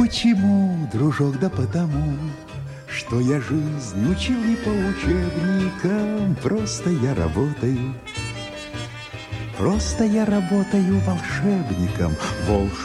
почему, дружок, да потому, что я жизнь учил не по учебникам, просто я работаю волшебником,